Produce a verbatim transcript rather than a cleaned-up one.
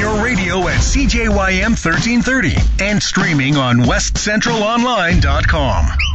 your radio at C J Y M thirteen thirty and streaming on west central online dot com.